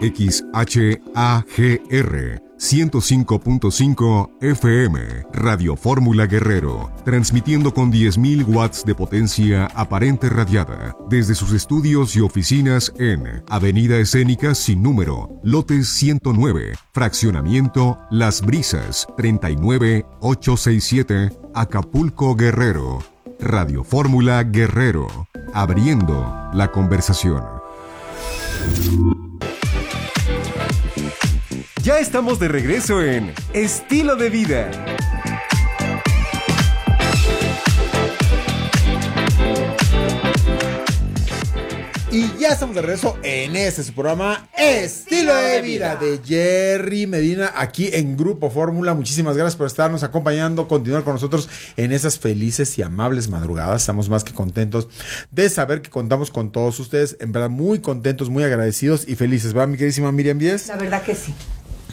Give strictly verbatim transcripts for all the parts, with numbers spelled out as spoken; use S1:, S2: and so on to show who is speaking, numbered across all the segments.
S1: X H A G R ciento cinco punto cinco F M, Radio Fórmula Guerrero, transmitiendo con diez mil watts de potencia aparente radiada, desde sus estudios y oficinas en Avenida Escénica sin número, lote ciento nueve, fraccionamiento Las Brisas, treinta y nueve mil ochocientos sesenta y siete, Acapulco, Guerrero. Radio Fórmula Guerrero, abriendo la conversación.
S2: Ya estamos de regreso en Estilo de Vida.
S3: Y ya estamos de regreso en este su programa Estilo de Vida de Jerry Medina, aquí en Grupo Fórmula. Muchísimas gracias por estarnos acompañando, continuar con nosotros en esas felices y amables madrugadas. Estamos más que contentos de saber que contamos con todos ustedes. En verdad, muy contentos, muy agradecidos y felices, ¿verdad, mi queridísima Miriam Díez?
S4: La verdad que sí.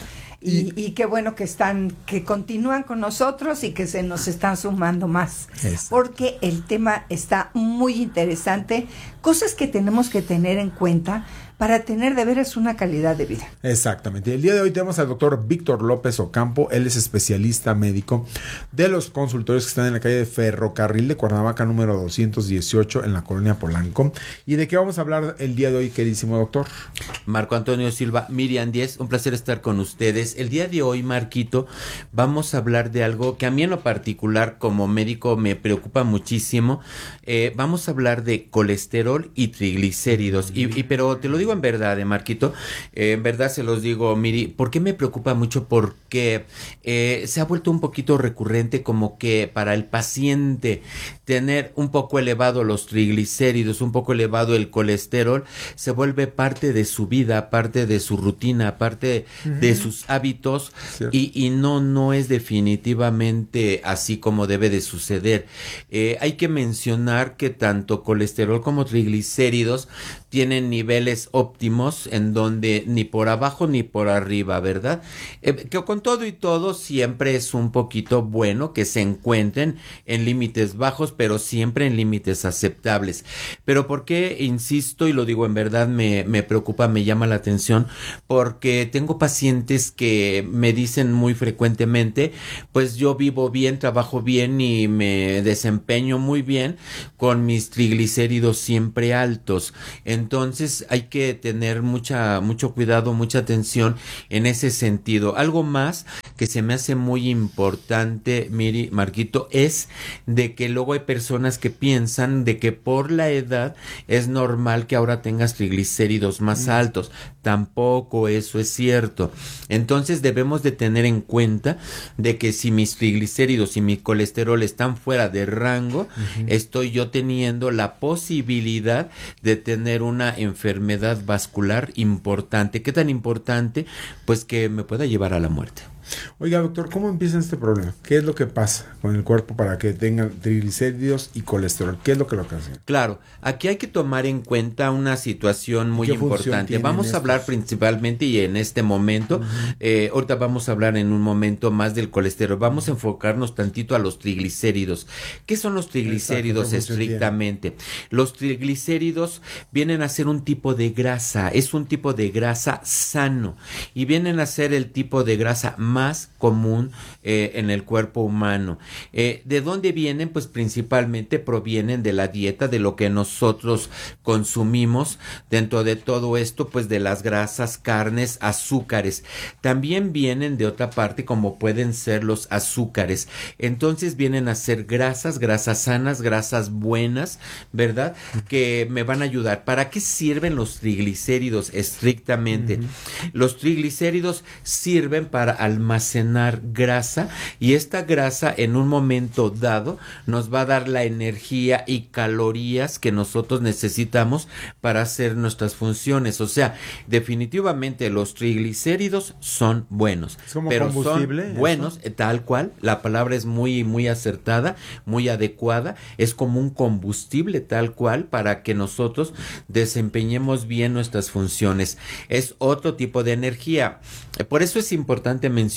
S4: Y, y qué bueno que están, que continúan con nosotros y que se nos están sumando más. Eso. Porque el tema está muy interesante. Cosas que tenemos que tener en cuenta para tener de veras una calidad de vida.
S3: Exactamente. El día de hoy tenemos al doctor Víctor López Ocampo. Él es especialista médico de los consultorios que están en la calle de Ferrocarril de Cuernavaca, número doscientos dieciocho, en la colonia Polanco. ¿Y de qué vamos a hablar el día de hoy, queridísimo doctor?
S5: Marco Antonio Silva, Miriam Díez, un placer estar con ustedes. El día de hoy, Marquito, vamos a hablar de algo que a mí en lo particular como médico me preocupa muchísimo. Eh, vamos a hablar de colesterol y triglicéridos. Y, y pero te lo digo en verdad, eh, Marquito, eh, en verdad se los digo, Miri, ¿por qué me preocupa mucho? Porque eh, se ha vuelto un poquito recurrente como que para el paciente tener un poco elevado los triglicéridos, un poco elevado el colesterol, se vuelve parte de su vida, parte de su rutina, parte uh-huh. de sus hábitos y, y no, no es definitivamente así como debe de suceder. Eh, hay que mencionar que tanto colesterol como triglicéridos tienen niveles óptimos en donde ni por abajo ni por arriba, ¿verdad? Eh, que con todo y todo siempre es un poquito bueno que se encuentren en límites bajos, pero siempre en límites aceptables. Pero ¿por qué insisto? Y lo digo en verdad, me, me preocupa, me llama la atención, porque tengo pacientes que me dicen muy frecuentemente, pues yo vivo bien, trabajo bien y me desempeño muy bien con mis triglicéridos siempre altos. Entonces hay que tener mucha, mucho cuidado, mucha atención en ese sentido. Algo más que se me hace muy importante, Miri, Marquito, es de que luego hay personas que piensan de que por la edad es normal que ahora tengas triglicéridos más mm. altos. Tampoco eso es cierto. Entonces debemos de tener en cuenta de que si mis triglicéridos y mi colesterol están fuera de rango, uh-huh. estoy yo teniendo la posibilidad de tener una enfermedad vascular importante. ¿Qué tan importante? Pues que me pueda llevar a la muerte.
S3: Oiga, doctor, ¿cómo empieza este problema? ¿Qué es lo que pasa con el cuerpo para que tengan triglicéridos y colesterol? ¿Qué es lo que lo ocasiona?
S5: Claro, aquí hay que tomar en cuenta una situación muy importante. Vamos a hablar principalmente y en este momento, uh-huh. eh, ahorita vamos a hablar en un momento más del colesterol. Vamos a enfocarnos tantito a los triglicéridos. ¿Qué son los triglicéridos estrictamente? Los triglicéridos vienen a ser un tipo de grasa, es un tipo de grasa sano y vienen a ser el tipo de grasa más más común eh, en el cuerpo humano. Eh, ¿De dónde vienen? Pues principalmente provienen de la dieta, de lo que nosotros consumimos. Dentro de todo esto, pues de las grasas, carnes, azúcares. También vienen de otra parte, como pueden ser los azúcares. Entonces vienen a ser grasas, grasas sanas, grasas buenas, ¿verdad? Que me van a ayudar. ¿Para qué sirven los triglicéridos estrictamente? Uh-huh. Los triglicéridos sirven para almacenar almacenar grasa y esta grasa en un momento dado nos va a dar la energía y calorías que nosotros necesitamos para hacer nuestras funciones. O sea, definitivamente los triglicéridos son buenos, pero son buenos, ¿eso? Tal cual, la palabra es muy muy acertada, muy adecuada, es como un combustible tal cual para que nosotros desempeñemos bien nuestras funciones. Es otro tipo de energía. Por eso es importante mencionar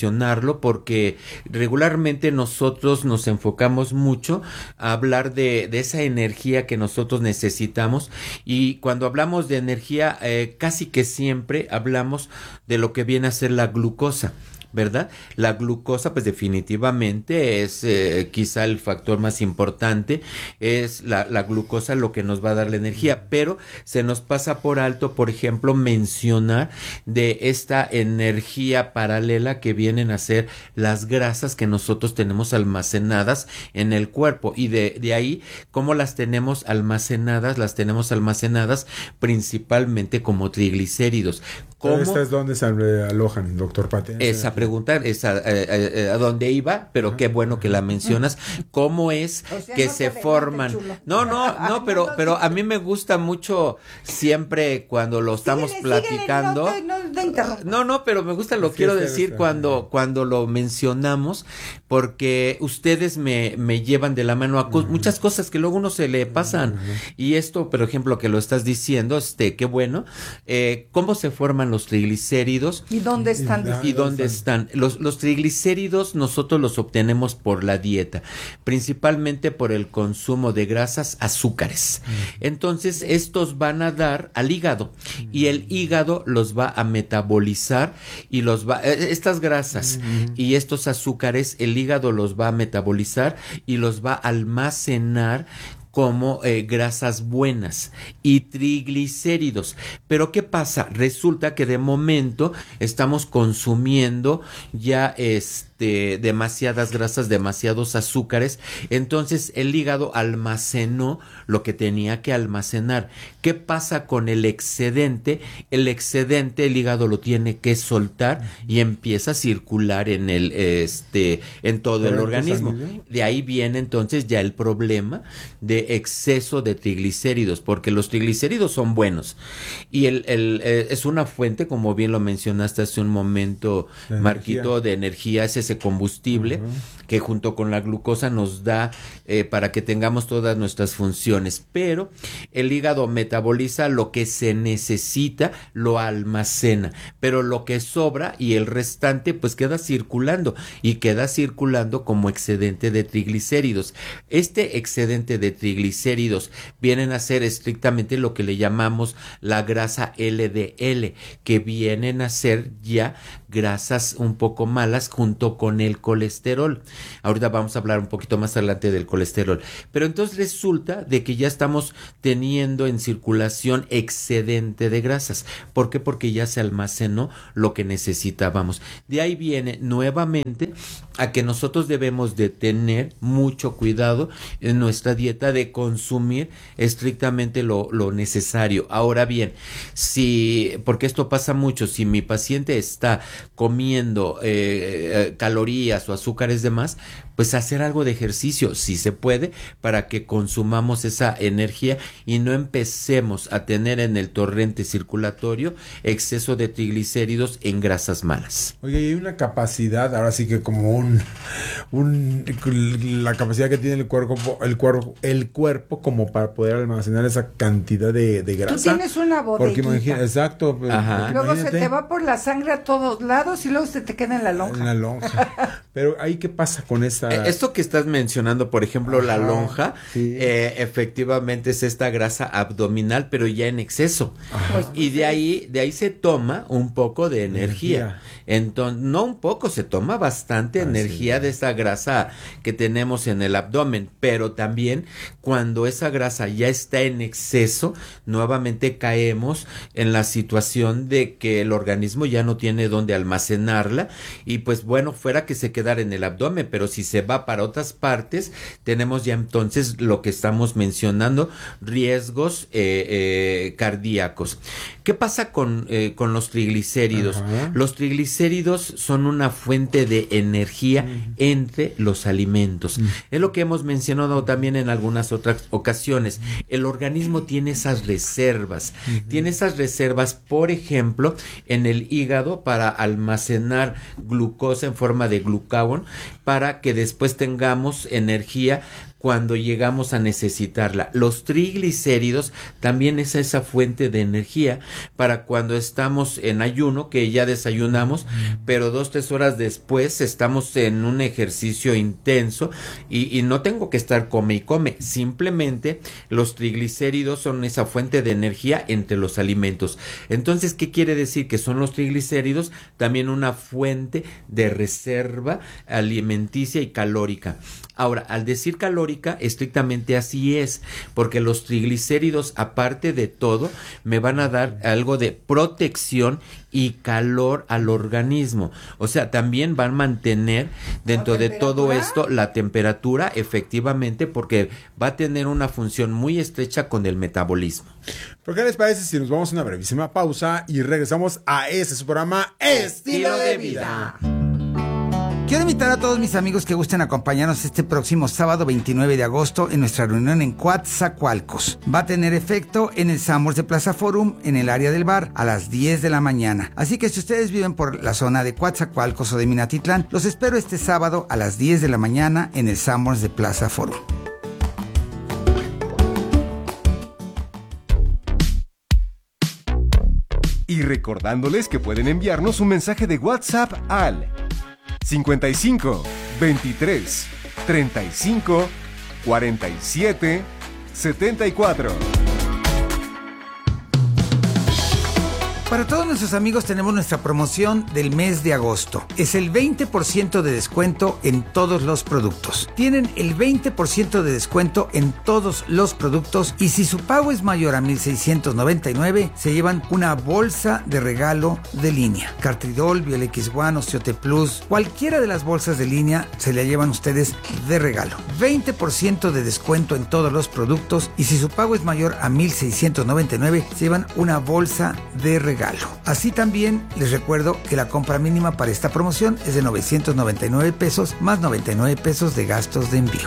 S5: mencionarlo porque regularmente nosotros nos enfocamos mucho a hablar de, de esa energía que nosotros necesitamos, y cuando hablamos de energía eh, casi que siempre hablamos de lo que viene a ser la glucosa, ¿verdad? La glucosa, pues definitivamente es eh, quizá el factor más importante, es la, la glucosa lo que nos va a dar la energía, pero se nos pasa por alto, por ejemplo, mencionar de esta energía paralela que vienen a ser las grasas que nosotros tenemos almacenadas en el cuerpo, y de, de ahí, ¿cómo las tenemos almacenadas? Las tenemos almacenadas principalmente como triglicéridos. ¿Cómo?
S3: ¿Esta es donde se alojan, doctor Pate?
S5: Esa pregunta es a, a, a, a dónde iba, pero qué bueno que la mencionas. ¿Cómo es
S4: O sea,
S5: que
S4: no
S5: se
S4: te
S5: forman?
S4: chulo.
S5: No, no, no, pero, pero a mí me gusta mucho siempre cuando lo estamos
S4: Síguele,
S5: platicando.
S4: síguele, no te- no te interrumpas.
S5: No, no, pero me gusta, lo
S3: Sí,
S5: quiero
S3: está,
S5: decir
S3: está.
S5: cuando, cuando lo mencionamos, porque ustedes me, me llevan de la mano a co- muchas cosas que luego uno se le pasan. Y esto, por ejemplo, que lo estás diciendo, este, qué bueno. Eh, ¿Cómo se forman los triglicéridos?
S4: ¿Y dónde están?
S3: Ah,
S5: ¿Y dónde están? Los, los triglicéridos nosotros los obtenemos por la dieta, principalmente por el consumo de grasas, azúcares. Entonces, estos van a dar al hígado, y el hígado los va a metabolizar y los va, eh, estas grasas y estos azúcares, el hígado los va a metabolizar y los va a almacenar como eh, grasas buenas y triglicéridos. Pero ¿qué pasa? Resulta que de momento estamos consumiendo ya este demasiadas grasas, demasiados azúcares, entonces el hígado almacenó lo que tenía que almacenar. ¿Qué pasa con el excedente? El excedente el hígado lo tiene que soltar y empieza a circular en el este en todo el organismo. De ahí viene entonces ya el problema de exceso de triglicéridos, porque los triglicéridos son buenos y el, el eh, es una fuente, como bien lo mencionaste hace un momento,
S3: De
S5: Marquito,
S3: energía.
S5: de energía, es ese combustible uh-huh. que junto con la glucosa nos da eh, para que tengamos todas nuestras funciones, pero el hígado metaboliza lo que se necesita, lo almacena, pero lo que sobra y el restante pues queda circulando y queda circulando como excedente de triglicéridos. Este excedente de triglicéridos vienen a ser estrictamente lo que le llamamos la grasa L D L, que vienen a ser ya grasas un poco malas junto con el colesterol. Ahorita vamos a hablar un poquito más adelante del colesterol, pero entonces resulta de que ya estamos teniendo en circulación excedente de grasas. ¿Por qué? Porque ya se almacenó lo que necesitábamos. De ahí viene nuevamente a que nosotros debemos de tener mucho cuidado en nuestra dieta de consumir estrictamente lo, lo necesario. Ahora bien, si, porque esto pasa mucho, si mi paciente está comiendo eh, calorías o azúcares de más, pues hacer algo de ejercicio, si se puede, para que consumamos esa energía y no empecemos a tener en el torrente circulatorio exceso de triglicéridos en grasas malas.
S3: Oye, hay una capacidad, ahora sí que como un, un la capacidad que tiene el cuerpo, el cuerpo, el cuerpo como para poder almacenar esa cantidad de, de grasa.
S4: Tú tienes una bodeguita.
S3: Porque imagina, exacto.
S5: Ajá.
S4: Luego
S3: imagínate,
S4: se te va por la sangre a todos lados y luego se te queda en la lonja.
S3: en la lonja. Pero ahí, ¿qué pasa con esa?
S5: Eh, Esto que estás mencionando, por ejemplo,
S3: Ajá,
S5: la lonja,
S3: sí.
S5: eh, efectivamente es esta grasa abdominal, pero ya en exceso.
S3: Ajá.
S5: Y de ahí, de ahí se toma un poco de energía.
S3: Energía.
S5: Entonces, no un poco, se toma bastante
S3: Ah,
S5: energía
S3: sí.
S5: de esa grasa que tenemos en el abdomen, pero también cuando esa grasa ya está en exceso, nuevamente caemos en la situación de que el organismo ya no tiene dónde almacenarla y pues bueno, fuera que se quedara en el abdomen, pero si se va para otras partes, tenemos ya entonces lo que estamos mencionando, riesgos eh, eh, cardíacos. ¿Qué pasa con, eh, con los triglicéridos?
S3: Ajá.
S5: Los triglicéridos son una fuente de energía uh-huh. entre los alimentos. Uh-huh. Es lo que hemos mencionado también en algunas otras ocasiones. El organismo tiene esas reservas. Uh-huh. Tiene esas reservas, por ejemplo, en el hígado para almacenar glucosa en forma de glucagón para que después tengamos energía cuando llegamos a necesitarla. Los triglicéridos también es esa fuente de energía para cuando estamos en ayuno, que ya desayunamos, pero dos, tres horas después estamos en un ejercicio intenso y, y no tengo que estar come y come. Simplemente los triglicéridos son esa fuente de energía entre los alimentos. Entonces, ¿qué quiere decir? Que son los triglicéridos también una fuente de reserva alimenticia y calórica. Ahora, al decir calórica, estrictamente así es, porque los triglicéridos, aparte de todo, me van a dar algo de protección y calor al organismo. O sea, también van a mantener dentro de todo esto la temperatura, efectivamente, porque va a tener una función muy estrecha con el metabolismo.
S3: ¿Pero qué les parece si nos vamos a una brevísima pausa y regresamos a ese su programa Estilo de Vida?
S6: Quiero invitar a todos mis amigos que gusten acompañarnos este próximo sábado veintinueve de agosto en nuestra reunión en Coatzacoalcos. Va a tener efecto en el Summers de Plaza Forum, en el área del bar, a las diez de la mañana. Así que si ustedes viven por la zona de Coatzacoalcos o de Minatitlán, los espero este sábado a las diez de la mañana en el Summers de Plaza Forum.
S2: Y recordándoles que pueden enviarnos un mensaje de WhatsApp al cincuenta y cinco, veintitrés, treinta y cinco, cuarenta y siete, setenta y cuatro.
S6: Para todos nuestros amigos tenemos nuestra promoción del mes de agosto. Es el veinte por ciento de descuento en todos los productos. Tienen el veinte por ciento de descuento en todos los productos y si su pago es mayor a mil seiscientos noventa y nueve, se llevan una bolsa de regalo de línea. Cartridol, Biolex One, Osteote Plus, cualquiera de las bolsas de línea se la llevan ustedes de regalo. veinte por ciento de descuento en todos los productos y si su pago es mayor a mil seiscientos noventa y nueve, se llevan una bolsa de regalo. Así también les recuerdo que la compra mínima para esta promoción es de novecientos noventa y nueve pesos más noventa y nueve pesos de gastos de envío.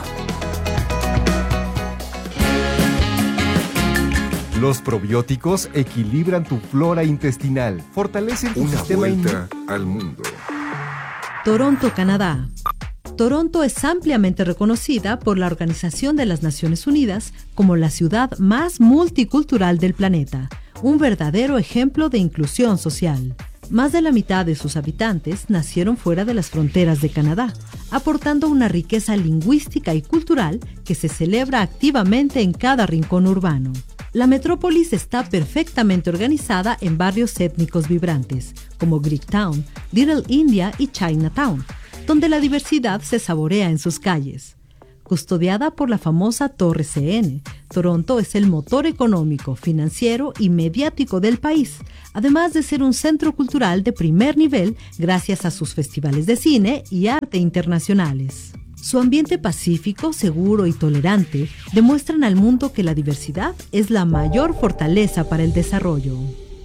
S2: Los probióticos equilibran tu flora intestinal, fortalecen tu
S1: Una
S2: sistema
S1: vuelta al mundo.
S7: Toronto, Canadá. Toronto es ampliamente reconocida por la Organización de las Naciones Unidas como la ciudad más multicultural del planeta, un verdadero ejemplo de inclusión social. Más de la mitad de sus habitantes nacieron fuera de las fronteras de Canadá, aportando una riqueza lingüística y cultural que se celebra activamente en cada rincón urbano. La metrópolis está perfectamente organizada en barrios étnicos vibrantes, como Greektown, Little India y Chinatown, donde la diversidad se saborea en sus calles. Custodiada por la famosa Torre C N, Toronto es el motor económico, financiero y mediático del país, además de ser un centro cultural de primer nivel gracias a sus festivales de cine y arte internacionales. Su ambiente pacífico, seguro y tolerante demuestran al mundo que la diversidad es la mayor fortaleza para el desarrollo.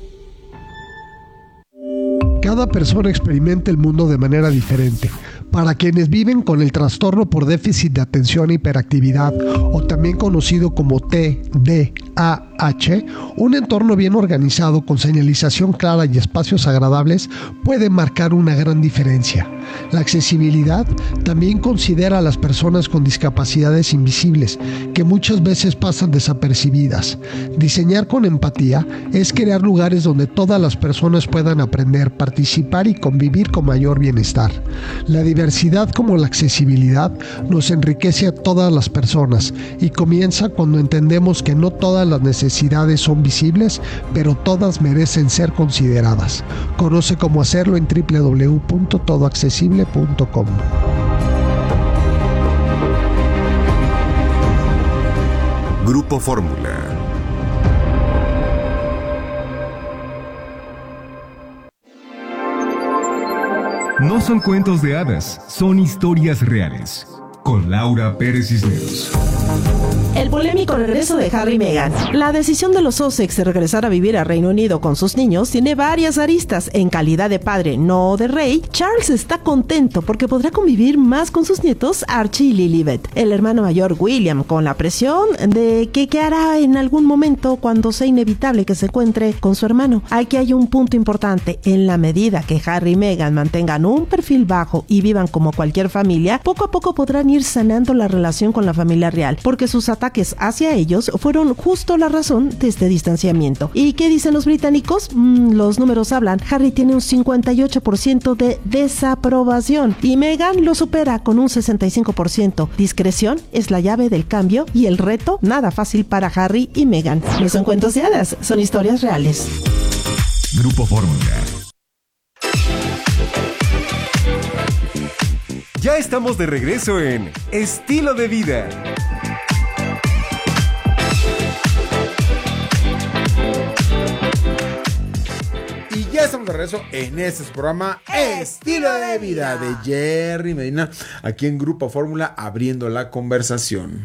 S8: Cada persona experimenta el mundo de manera diferente. Para quienes viven con el trastorno por déficit de atención e hiperactividad, o también conocido como T D A H, un entorno bien organizado con señalización clara y espacios agradables puede marcar una gran diferencia. La accesibilidad también considera a las personas con discapacidades invisibles, que muchas veces pasan desapercibidas. Diseñar con empatía es crear lugares donde todas las personas puedan aprender, participar y convivir con mayor bienestar. La diversidad como la accesibilidad nos enriquece a todas las personas y comienza cuando entendemos que no todas las necesidades son visibles, pero todas merecen ser consideradas. Conoce cómo hacerlo en doble u doble u doble u punto todo accesible punto com.
S1: Grupo Fórmula.
S9: No son cuentos de hadas, son historias reales. Con Laura Pérez Cisneros.
S10: El polémico regreso de Harry y Meghan. La decisión de los Sussex de regresar a vivir a Reino Unido con sus niños tiene varias aristas. En calidad de padre, no de rey, Charles está contento porque podrá convivir más con sus nietos Archie y Lilibet. El hermano mayor William, con la presión de que qué hará en algún momento cuando sea inevitable que se encuentre con su hermano. Aquí hay un punto importante. En la medida que Harry y Meghan mantengan un perfil bajo y vivan como cualquier familia, poco a poco podrán ir sanando la relación con la familia real, porque sus ataques hacia ellos fueron justo la razón de este distanciamiento. ¿Y qué dicen los británicos? Mm, los números hablan. Harry tiene un cincuenta y ocho por ciento de desaprobación y Meghan lo supera con un sesenta y cinco por ciento. Discreción es la llave del cambio y el reto nada fácil para Harry y Meghan. No son cuentos de hadas, son historias reales.
S1: Grupo Fórmula.
S2: Ya estamos de regreso en Estilo de Vida.
S3: Y ya estamos de regreso en este programa Estilo de Vida de Jerry Medina, aquí en Grupo Fórmula, abriendo la conversación.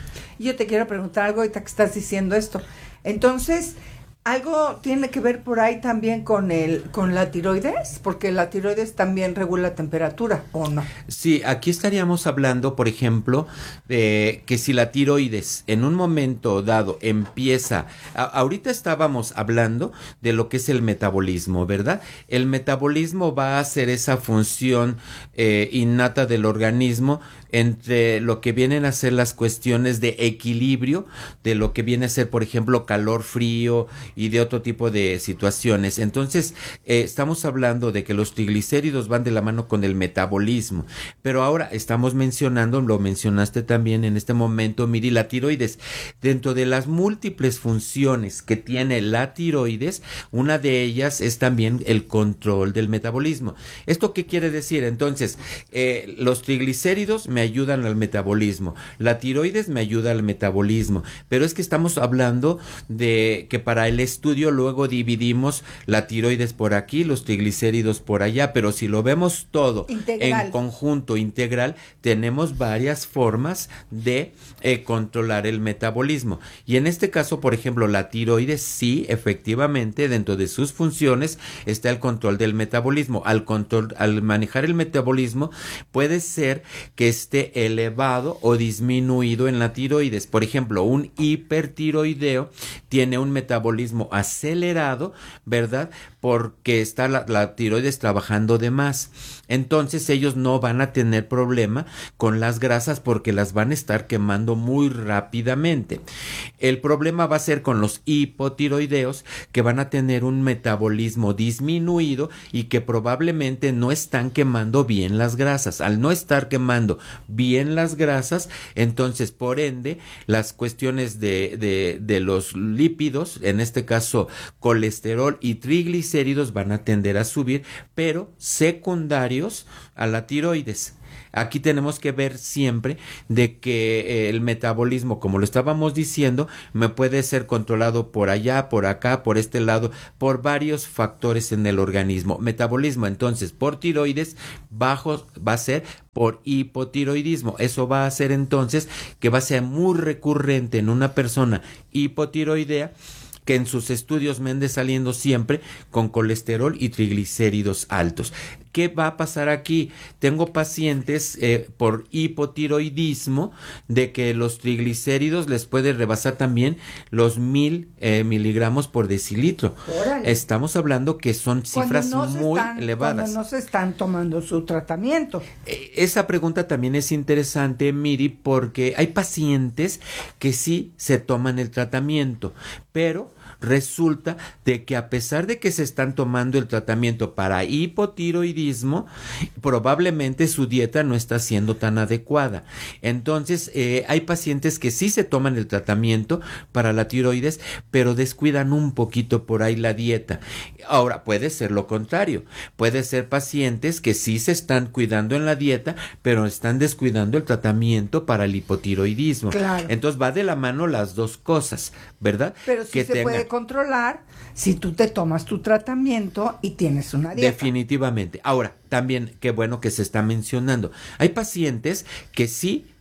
S4: Yo te quiero preguntar algo ahorita que estás diciendo esto. Entonces, ¿algo tiene que ver por ahí también con el con la tiroides? Porque la tiroides también regula temperatura, ¿o no?
S5: Sí, aquí estaríamos hablando, por ejemplo, de que si la tiroides en un momento dado empieza... A, ahorita estábamos hablando de lo que es el metabolismo, ¿verdad? El metabolismo va a hacer esa función eh, innata del organismo entre lo que vienen a ser las cuestiones de equilibrio, de lo que viene a ser, por ejemplo, calor, frío y de otro tipo de situaciones. Entonces, eh, estamos hablando de que los triglicéridos van de la mano con el metabolismo, pero ahora estamos mencionando, lo mencionaste también en este momento, Miri, la tiroides. Dentro de las múltiples funciones que tiene la tiroides, una de ellas es también el control del metabolismo. ¿Esto qué quiere decir? Entonces, eh, los triglicéridos me ayudan al metabolismo, la tiroides me ayuda al metabolismo, pero es que estamos hablando de que para el estudio luego dividimos la tiroides por aquí, los triglicéridos por allá, pero si lo vemos todo integral, en conjunto integral, tenemos varias formas de eh, controlar el metabolismo. Y en este caso, por ejemplo, la tiroides sí, efectivamente, dentro de sus funciones está el control del metabolismo. Al control, al manejar el metabolismo, puede ser que esté elevado o disminuido en la tiroides. Por ejemplo, un hipertiroideo tiene un metabolismo acelerado, ¿verdad? Porque está la, la tiroides trabajando de más. Entonces ellos no van a tener problema con las grasas porque las van a estar quemando muy rápidamente. El problema va a ser con los hipotiroideos, que van a tener un metabolismo disminuido y que probablemente no están quemando bien las grasas. Al no estar quemando bien las grasas, entonces por ende las cuestiones de, de, de los lípidos, en este caso colesterol y triglicéridos, van a tender a subir, pero secundarios a la tiroides. Aquí tenemos que ver siempre de que eh, el metabolismo, como lo estábamos diciendo, me puede ser controlado por allá, por acá, por este lado, por varios factores en el organismo. Metabolismo, entonces, por tiroides, bajo va a ser por hipotiroidismo. Eso va a hacer entonces que va a ser muy recurrente en una persona hipotiroidea, que en sus estudios me ande saliendo siempre con colesterol y triglicéridos altos. ¿Qué va a pasar aquí? Tengo pacientes eh, por hipotiroidismo de que los triglicéridos les puede rebasar también los mil eh, miligramos por decilitro. Órale. Estamos hablando que son cifras no muy
S4: están,
S5: elevadas.
S4: Cuando no se están tomando su tratamiento.
S5: Eh, esa pregunta también es interesante, Miri, porque hay pacientes que sí se toman el tratamiento, pero resulta de que a pesar de que se están tomando el tratamiento para hipotiroidismo, probablemente su dieta no está siendo tan adecuada. Entonces, eh, hay pacientes que sí se toman el tratamiento para la tiroides, pero descuidan un poquito por ahí la dieta. Ahora, puede ser lo contrario. Puede ser pacientes que sí se están cuidando en la dieta, pero están descuidando el tratamiento para el hipotiroidismo. Claro. Entonces, va de la mano las dos cosas, ¿verdad?
S4: Pero sí
S5: que
S4: se
S5: tenga...
S4: puede controlar si tú te tomas tu tratamiento y tienes una dieta.
S5: Definitivamente. Ahora, también qué bueno que se está mencionando. Hay pacientes que sí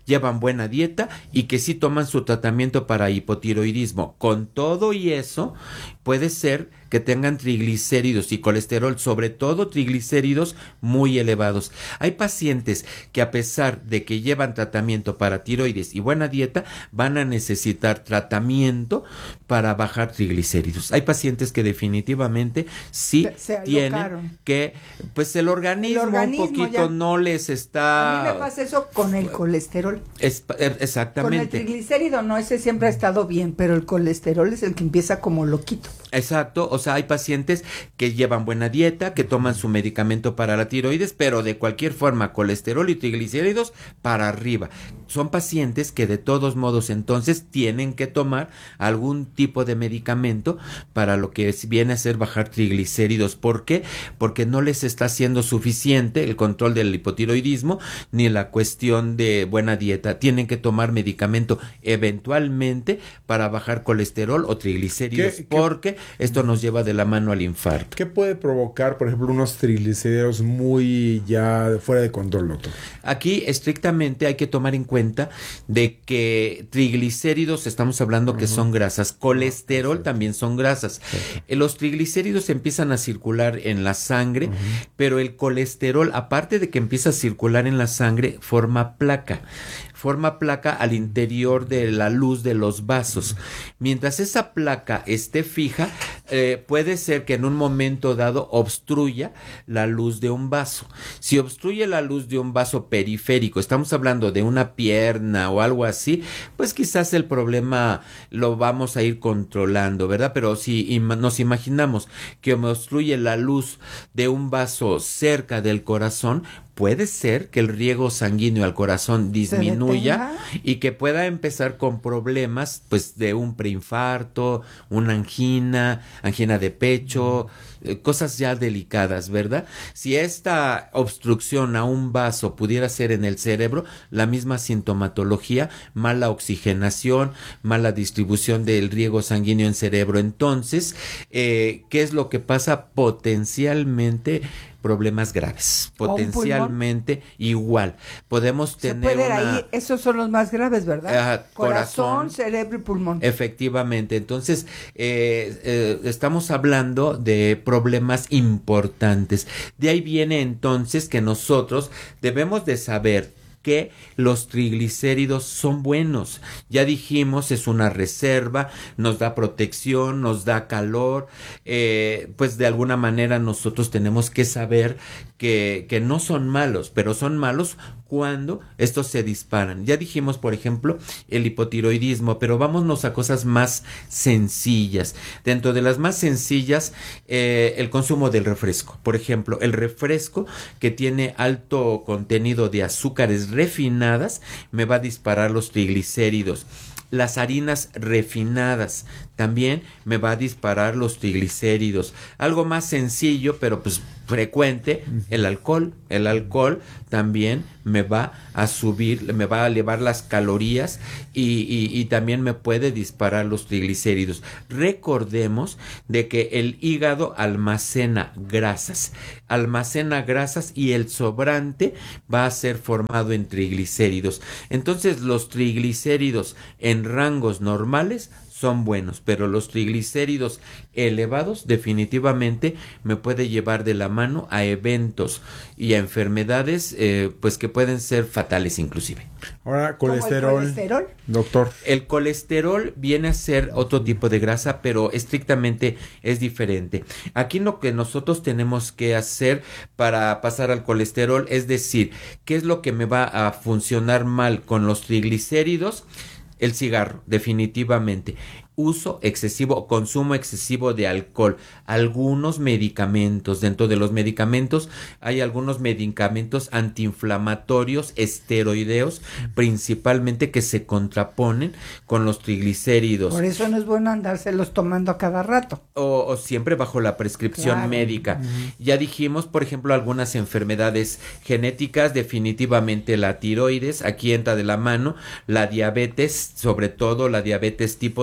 S5: llevan buena dieta y que sí toman su tratamiento para hipotiroidismo. Con todo y eso, puede ser que tengan triglicéridos y colesterol, sobre todo triglicéridos muy elevados. Hay pacientes que, a pesar de que llevan tratamiento para tiroides y buena dieta, van a necesitar tratamiento para bajar triglicéridos. Hay pacientes que definitivamente sí se, se tienen que, pues el organismo, el organismo un poquito ya no les está...
S4: A mí me pasa eso con el colesterol.
S5: Es, exactamente.
S4: Con el triglicérido no, ese siempre ha estado bien, pero el colesterol es el que empieza como loquito.
S5: Exacto, o sea, hay pacientes que llevan buena dieta, que toman su medicamento para la tiroides, pero de cualquier forma colesterol y triglicéridos para arriba. Son pacientes que de todos modos entonces tienen que tomar algún tipo de medicamento para lo que viene a ser bajar triglicéridos. ¿Por qué? Porque no les está siendo suficiente el control del hipotiroidismo ni la cuestión de buena dieta. Tienen que tomar medicamento eventualmente para bajar colesterol o triglicéridos, ¿Qué, porque qué? esto nos lleva de la mano al infarto.
S3: ¿Qué puede provocar, por ejemplo, unos triglicéridos muy ya fuera de control, doctor?
S5: Aquí estrictamente hay que tomar en cuenta de que triglicéridos, estamos hablando que uh-huh. son grasas, colesterol uh-huh. también son grasas. Uh-huh. Los triglicéridos empiezan a circular en la sangre, uh-huh. pero el colesterol, aparte de que empieza a circular en la sangre, forma placa. Forma placa al interior de la luz de los vasos. Mientras esa placa esté fija, eh, puede ser que en un momento dado obstruya la luz de un vaso. Si obstruye la luz de un vaso periférico, estamos hablando de una pierna o algo así, pues quizás el problema lo vamos a ir controlando, ¿verdad? Pero si im- nos imaginamos que obstruye la luz de un vaso cerca del corazón, puede ser que el riego sanguíneo al corazón disminuya y que pueda empezar con problemas pues de un preinfarto, una angina, angina de pecho, eh, cosas ya delicadas, ¿verdad? Si esta obstrucción a un vaso pudiera ser en el cerebro, la misma sintomatología, mala oxigenación, mala distribución del riego sanguíneo en cerebro. Entonces, eh, ¿qué es lo que pasa? Potencialmente problemas graves, potencialmente igual. Podemos tener
S4: Se puede
S5: una...
S4: ahí, esos son los más graves, ¿verdad?
S5: Uh, corazón,
S4: corazón, cerebro y pulmón.
S5: Efectivamente. Entonces, eh, eh, estamos hablando de problemas importantes. De ahí viene entonces que nosotros debemos de saber que los triglicéridos son buenos. Ya dijimos, es una reserva, nos da protección, nos da calor, eh, pues de alguna manera nosotros tenemos que saber que, que no son malos, pero son malos cuando estos se disparan. Ya dijimos, por ejemplo, el hipotiroidismo, pero vámonos a cosas más sencillas. Dentro de las más sencillas, eh, el consumo del refresco. Por ejemplo, el refresco que tiene alto contenido de azúcares refinadas me va a disparar los triglicéridos. Las harinas refinadas también me va a disparar los triglicéridos. Algo más sencillo, pero pues frecuente, el alcohol. El alcohol también me va a subir, me va a elevar las calorías y, y, y también me puede disparar los triglicéridos. Recordemos de que el hígado almacena grasas, almacena grasas y el sobrante va a ser formado en triglicéridos. Entonces los triglicéridos en rangos normales son buenos, pero los triglicéridos elevados definitivamente me puede llevar de la mano a eventos y a enfermedades eh, pues que pueden ser fatales inclusive.
S3: Ahora, colesterol,
S4: ¿Cómo el colesterol,
S3: doctor.
S5: El colesterol viene a ser otro tipo de grasa, pero estrictamente es diferente. Aquí lo que nosotros tenemos que hacer para pasar al colesterol es decir, ¿qué es lo que me va a funcionar mal con los triglicéridos? El cigarro, definitivamente. Uso excesivo, consumo excesivo de alcohol, algunos medicamentos. Dentro de los medicamentos hay algunos medicamentos antiinflamatorios, esteroideos, principalmente que se contraponen con los triglicéridos.
S4: Por eso no es bueno andárselos tomando a cada rato.
S5: O, o siempre bajo la prescripción claro. médica. Uh-huh. Ya dijimos, por ejemplo, algunas enfermedades genéticas, definitivamente la tiroides, aquí entra de la mano, la diabetes, sobre todo la diabetes tipo dos,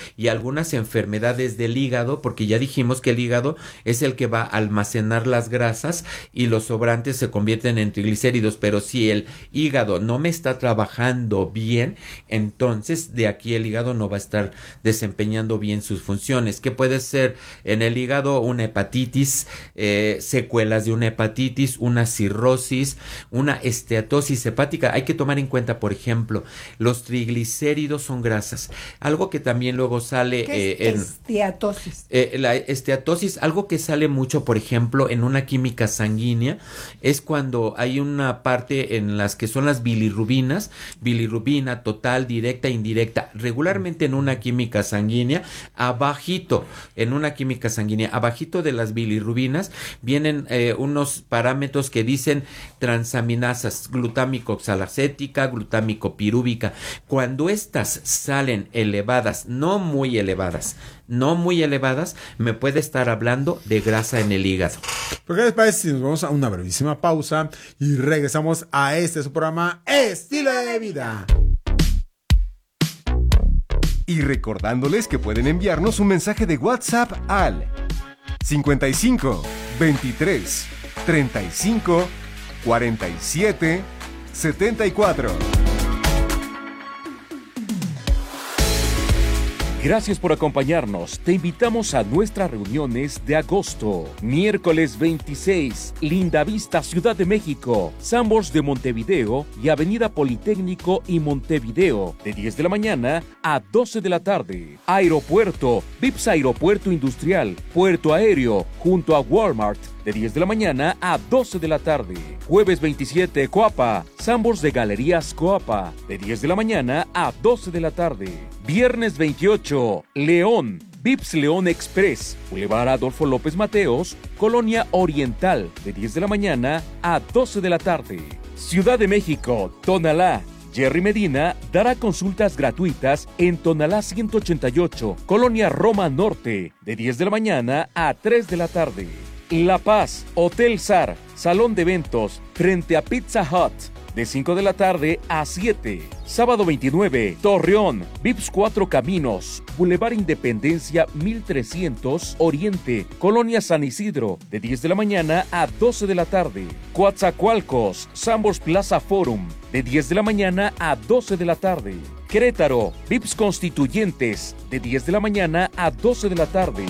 S5: y algunas enfermedades del hígado, porque ya dijimos que el hígado es el que va a almacenar las grasas y los sobrantes se convierten en triglicéridos, pero si el hígado no me está trabajando bien, entonces de aquí el hígado no va a estar desempeñando bien sus funciones. ¿Qué puede ser en el hígado? Una hepatitis, eh, secuelas de una hepatitis, una cirrosis, una esteatosis hepática. Hay que tomar en cuenta, por ejemplo, los triglicéridos son grasas. Algo que también luego sale
S4: ¿Qué
S5: eh,
S4: es
S5: en
S4: esteatosis?
S5: Eh, la esteatosis, algo que sale mucho, por ejemplo, en una química sanguínea, es cuando hay una parte en las que son las bilirrubinas, bilirrubina total, directa, indirecta, regularmente en una química sanguínea, abajito, en una química sanguínea, abajito de las bilirrubinas, vienen eh, unos parámetros que dicen transaminasas, glutámico oxalacética, glutámico pirúvica. Cuando estas salen elevadas, no muy elevadas, no muy elevadas, me puede estar hablando de grasa en el hígado.
S3: ¿Por qué les parece si nos vamos a una brevísima pausa y regresamos a este su programa Estilo de Vida?
S2: Y recordándoles que pueden enviarnos un mensaje de WhatsApp al cincuenta y cinco, veintitrés, treinta y cinco, cuarenta y siete, setenta y cuatro.
S11: Gracias por acompañarnos. Te invitamos a nuestras reuniones de agosto. Miércoles veintiséis, Linda Vista, Ciudad de México, Sanborns de Montevideo y Avenida Politécnico y Montevideo, de diez de la mañana a doce de la tarde. Aeropuerto, Vips Aeropuerto Industrial, Puerto Aéreo, junto a Walmart, de diez de la mañana a doce de la tarde. Jueves veintisiete, Coapa, Sanborns de Galerías Coapa, de diez de la mañana a doce de la tarde. Viernes veintiocho, León, Vips León Express, Boulevard Adolfo López Mateos, Colonia Oriental, de diez de la mañana a doce de la tarde. Ciudad de México, Tonalá, Jerry Medina dará consultas gratuitas en Tonalá ciento ochenta y ocho, Colonia Roma Norte, de diez de la mañana a tres de la tarde. La Paz, Hotel Sar, Salón de Eventos, frente a Pizza Hut, de cinco de la tarde a siete. Sábado veintinueve, Torreón, Vips Cuatro Caminos, Boulevard Independencia mil trescientos, Oriente, Colonia San Isidro, de diez de la mañana a doce de la tarde. Coatzacoalcos, Sanborns Plaza Forum, de diez de la mañana a doce de la tarde. Querétaro, Vips Constituyentes, de diez de la mañana a doce de la tarde.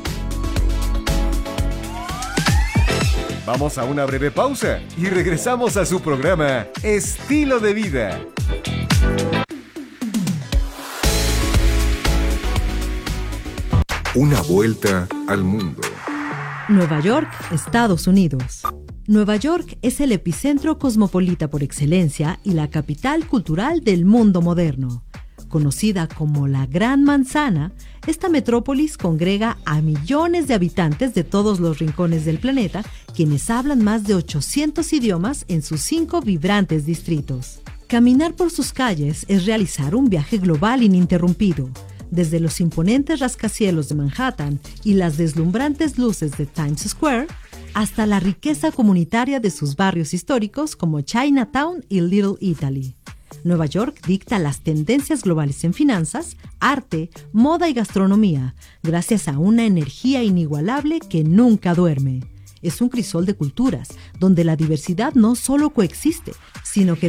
S2: Vamos a una breve pausa y regresamos a su programa Estilo de Vida.
S1: Una vuelta al mundo.
S7: Nueva York, Estados Unidos. Nueva York es el epicentro cosmopolita por excelencia y la capital cultural del mundo moderno. Conocida como la Gran Manzana, esta metrópolis congrega a millones de habitantes de todos los rincones del planeta, quienes hablan más de ochocientos idiomas en sus cinco vibrantes distritos. Caminar por sus calles es realizar un viaje global ininterrumpido, desde los imponentes rascacielos de Manhattan y las deslumbrantes luces de Times Square, hasta la riqueza comunitaria de sus barrios históricos como Chinatown y Little Italy. Nueva York dicta las tendencias globales en finanzas, arte, moda y gastronomía, gracias a una energía inigualable que nunca duerme. Es un crisol de culturas, donde la diversidad no solo coexiste, sino que